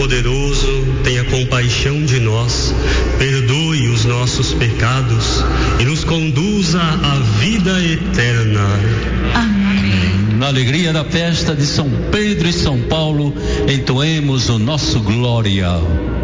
Todo-Poderoso, tenha compaixão de nós, perdoe os nossos pecados e nos conduza à vida eterna. Amém. Na alegria da festa de São Pedro e São Paulo, entoemos o nosso glória.